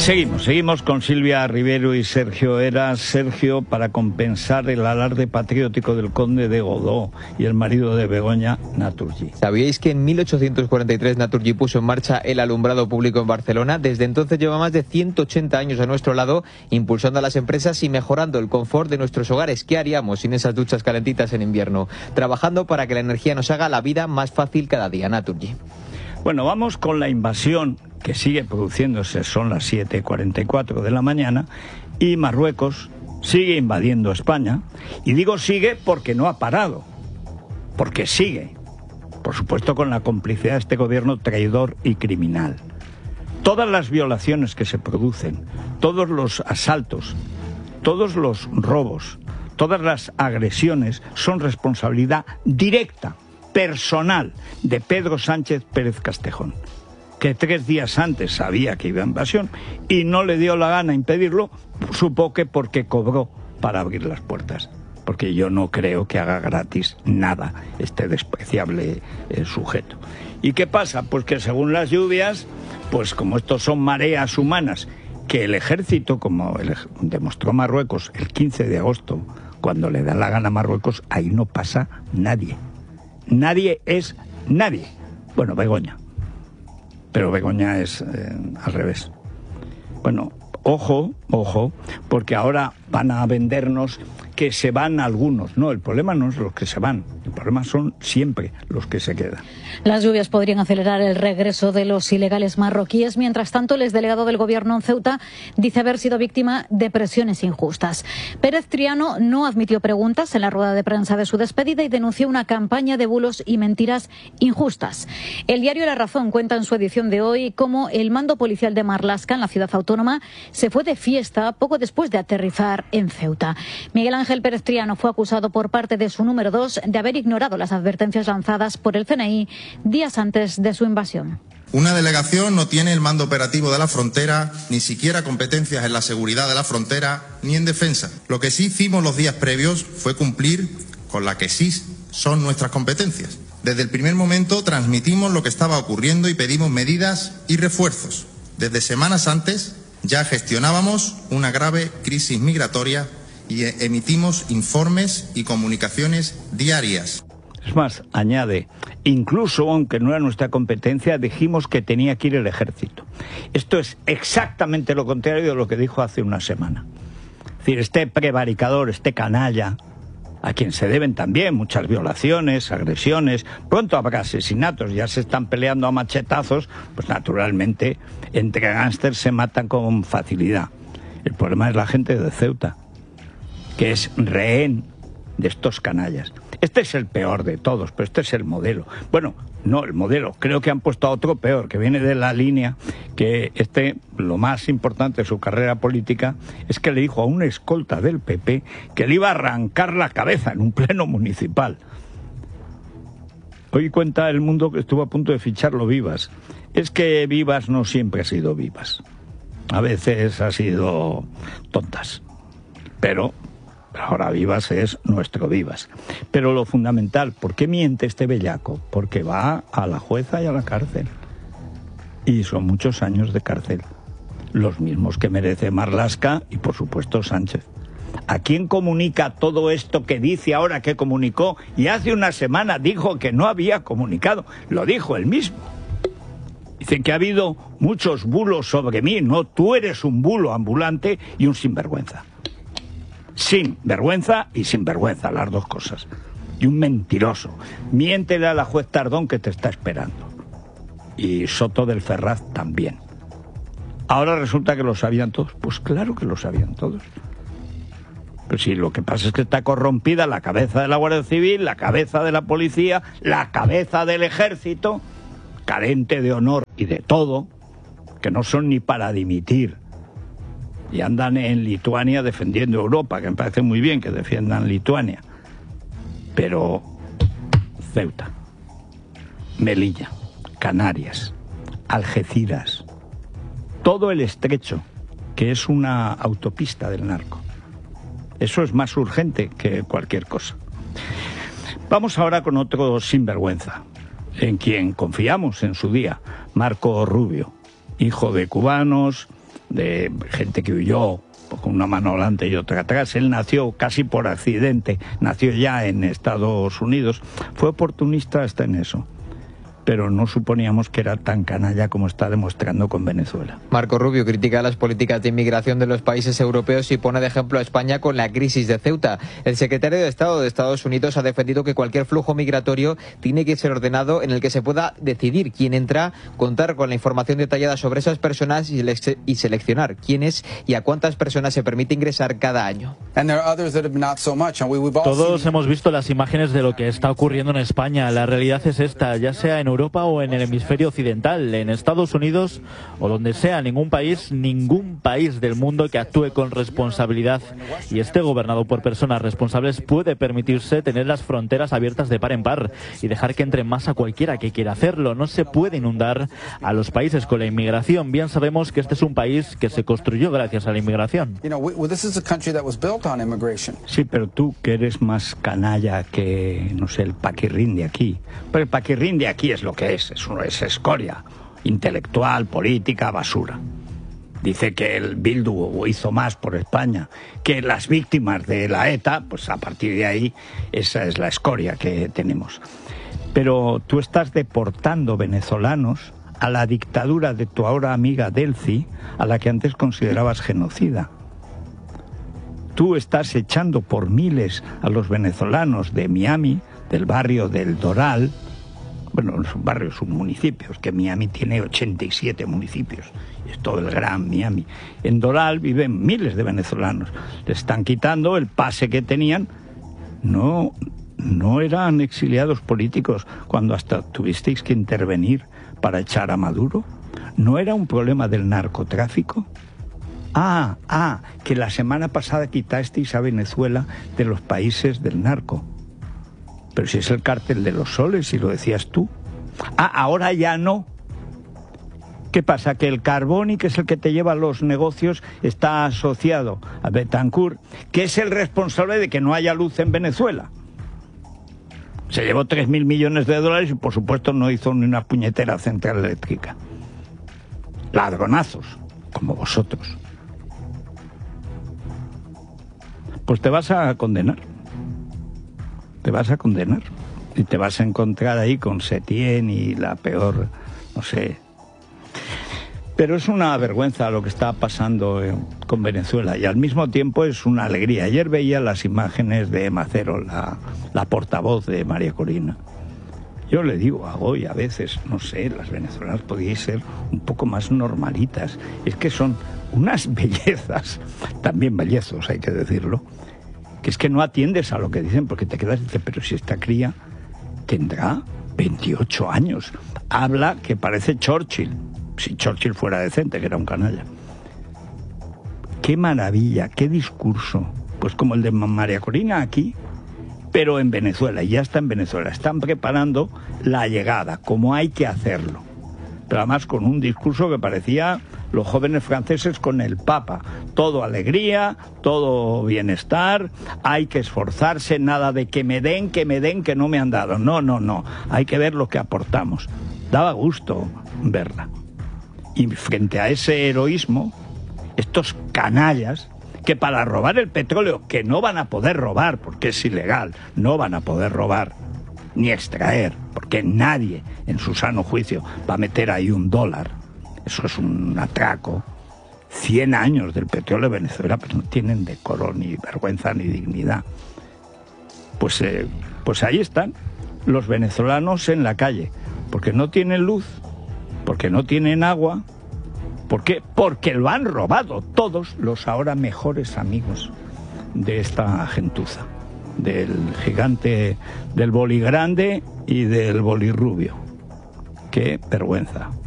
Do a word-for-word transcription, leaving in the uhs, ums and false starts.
Seguimos, seguimos con Silvia Rivero y Sergio Heras. Sergio, para compensar el alarde patriótico del conde de Godó y el marido de Begoña, Naturgy. ¿Sabíais que en mil ochocientos cuarenta y tres Naturgy puso en marcha el alumbrado público en Barcelona? Desde entonces lleva más de ciento ochenta años a nuestro lado, impulsando a las empresas y mejorando el confort de nuestros hogares. ¿Qué haríamos sin esas duchas calentitas en invierno? Trabajando para que la energía nos haga la vida más fácil cada día. Naturgy. Bueno, vamos con la invasión que sigue produciéndose. Son las siete y cuarenta y cuatro de la mañana y Marruecos sigue invadiendo España. Y digo sigue porque no ha parado, porque sigue. Por supuesto con la complicidad de este gobierno traidor y criminal. Todas las violaciones que se producen, todos los asaltos, todos los robos, todas las agresiones son responsabilidad directa, personal, de Pedro Sánchez Pérez Castejón, que tres días antes sabía que iba a invasión y no le dio la gana impedirlo, supongo que porque cobró para abrir las puertas. Porque yo no creo que haga gratis nada este despreciable eh, sujeto. ¿Y qué pasa? Pues que según las lluvias, pues como estos son mareas humanas, que el ejército, como el, demostró Marruecos el quince de agosto, cuando le da la gana a Marruecos, ahí no pasa nadie. Nadie es nadie. Bueno, Begoña. Pero Begoña es eh, al revés. Bueno, ojo, ojo, porque ahora van a vendernos que se van algunos. No, el problema no es los que se van, el problema son siempre los que se quedan. Las lluvias podrían acelerar el regreso de los ilegales marroquíes. Mientras tanto, el exdelegado del gobierno en Ceuta dice haber sido víctima de presiones injustas. Pérez Triano no admitió preguntas en la rueda de prensa de su despedida y denunció una campaña de bulos y mentiras injustas. El diario La Razón cuenta en su edición de hoy cómo el mando policial de Marlaska, en la ciudad autónoma, se fue de fiesta poco después de aterrizar en Ceuta. Miguel Ángel Pérez Triano fue acusado por parte de su número dos de haber ignorado las advertencias lanzadas por el C N I días antes de su invasión. Una delegación no tiene el mando operativo de la frontera, ni siquiera competencias en la seguridad de la frontera, ni en defensa. Lo que sí hicimos los días previos fue cumplir con la que sí son nuestras competencias. Desde el primer momento transmitimos lo que estaba ocurriendo y pedimos medidas y refuerzos. Desde semanas antes ya gestionábamos una grave crisis migratoria y emitimos informes y comunicaciones diarias. Es más, añade, incluso aunque no era nuestra competencia, dijimos que tenía que ir el ejército. Esto es exactamente lo contrario de lo que dijo hace una semana. Es decir, este prevaricador, este canalla, a quien se deben también muchas violaciones, agresiones, pronto habrá asesinatos, ya se están peleando a machetazos, pues naturalmente entre gángsters se matan con facilidad. El problema es la gente de Ceuta, que es rehén de estos canallas. Este es el peor de todos, pero este es el modelo. Bueno, no el modelo, creo que han puesto a otro peor, que viene de la línea, que este, lo más importante de su carrera política, es que le dijo a un escolta del P P que le iba a arrancar la cabeza en un pleno municipal. Hoy cuenta El Mundo que estuvo a punto de ficharlo Vivas. Es que Vivas no siempre ha sido Vivas. A veces ha sido tontas. Pero ahora Vivas es nuestro Vivas. Pero lo fundamental, ¿por qué miente este bellaco? Porque va a la jueza y a la cárcel. Y son muchos años de cárcel. Los mismos que merece Marlaska y, por supuesto, Sánchez. ¿A quién comunica todo esto que dice ahora que comunicó? Y hace una semana dijo que no había comunicado. Lo dijo él mismo. Dice que ha habido muchos bulos sobre mí. No, tú eres un bulo ambulante y un sinvergüenza. Sin vergüenza y sin vergüenza, las dos cosas. Y un mentiroso. Miéntele a la juez Tardón que te está esperando. Y Soto del Ferraz también. Ahora resulta que lo sabían todos. Pues claro que lo sabían todos. Pero sí, lo que pasa es que está corrompida la cabeza de la Guardia Civil, la cabeza de la policía, la cabeza del ejército, carente de honor y de todo, que no son ni para dimitir. Y andan en Lituania defendiendo Europa, que me parece muy bien que defiendan Lituania. Pero Ceuta, Melilla, Canarias, Algeciras, todo el estrecho, que es una autopista del narco. Eso es más urgente que cualquier cosa. Vamos ahora con otro sinvergüenza, en quien confiamos en su día, Marco Rubio, hijo de cubanos, de gente que huyó con una mano delante y otra atrás. Él nació casi por accidente, nació ya en Estados Unidos, fue oportunista hasta en eso. Pero no suponíamos que era tan canalla como está demostrando con Venezuela. Marco Rubio critica las políticas de inmigración de los países europeos y pone de ejemplo a España con la crisis de Ceuta. El secretario de Estado de Estados Unidos ha defendido que cualquier flujo migratorio tiene que ser ordenado en el que se pueda decidir quién entra, contar con la información detallada sobre esas personas y, y seleccionar quiénes y a cuántas personas se permite ingresar cada año. Todos hemos visto las imágenes de lo que está ocurriendo en España. La realidad es esta, ya sea en Europa o en el hemisferio occidental, en Estados Unidos o donde sea, ningún país, ningún país del mundo que actúe con responsabilidad y esté gobernado por personas responsables puede permitirse tener las fronteras abiertas de par en par y dejar que entre más a cualquiera que quiera hacerlo. No se puede inundar a los países con la inmigración. Bien sabemos que este es un país que se construyó gracias a la inmigración. Sí, pero tú que eres más canalla que, no sé, el paquirrín de aquí. Pero el paquirrín de aquí es lo que es, es, es escoria, intelectual, política, basura. Dice que el Bildu hizo más por España que las víctimas de la ETA, pues a partir de ahí esa es la escoria que tenemos. Pero tú estás deportando venezolanos a la dictadura de tu ahora amiga Delcy, a la que antes considerabas genocida. Tú estás echando por miles a los venezolanos de Miami, del barrio del Doral. Bueno, no son barrios, son municipios, que Miami tiene ochenta y siete municipios, y es todo el gran Miami. En Doral viven miles de venezolanos, le están quitando el pase que tenían. No, no eran exiliados políticos cuando hasta tuvisteis que intervenir para echar a Maduro. ¿No era un problema del narcotráfico? Ah, ah, que la semana pasada quitasteis a Venezuela de los países del narco. Pero si es el cártel de los soles, si lo decías tú. Ah, ahora ya no. ¿Qué pasa? Que el Carboni, que es el que te lleva los negocios, está asociado a Betancourt, que es el responsable de que no haya luz en Venezuela. Se llevó tres mil millones de dólares y, por supuesto, no hizo ni una puñetera central eléctrica. Ladronazos, como vosotros. Pues te vas a condenar. Te vas a condenar y te vas a encontrar ahí con Setién y la peor, no sé. Pero es una vergüenza lo que está pasando con Venezuela y al mismo tiempo es una alegría. Ayer veía las imágenes de Macero, la, la portavoz de María Corina. Yo le digo a Goy a veces, no sé, las venezolanas podríais ser un poco más normalitas. Es que son unas bellezas, también bellezos hay que decirlo, que es que no atiendes a lo que dicen porque te quedas y dices, pero si esta cría tendrá veintiocho años, habla que parece Churchill, si Churchill fuera decente, que era un canalla. Qué maravilla, qué discurso, pues como el de María Corina aquí, pero en Venezuela, y ya está en Venezuela, están preparando la llegada, como hay que hacerlo, pero además con un discurso que parecía los jóvenes franceses con el Papa. Todo alegría, todo bienestar, hay que esforzarse, nada de que me den, que me den, que no me han dado. No, no, no, hay que ver lo que aportamos. Daba gusto verla. Y frente a ese heroísmo, estos canallas, que para robar el petróleo, que no van a poder robar, porque es ilegal, no van a poder robar, ni extraer, porque nadie en su sano juicio va a meter ahí un dólar. Eso es un atraco. Cien años del petróleo de Venezuela, pero no tienen decoro, ni vergüenza, ni dignidad. Pues, eh, pues ahí están los venezolanos en la calle, porque no tienen luz, porque no tienen agua. ¿Por qué? Porque lo han robado todos los ahora mejores amigos de esta gentuza, del gigante del boli grande y del boli rubio. Qué vergüenza.